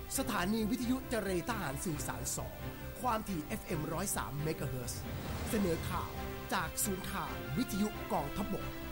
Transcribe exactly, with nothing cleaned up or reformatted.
สถานีวิทยุเจรทหารสื่อสารสองความถี่ เอฟ เอ็ม หนึ่งศูนย์สาม เมกะเฮิรตซ์เสนอข่าวจากศูนย์ข่าววิทยุกองทัพบก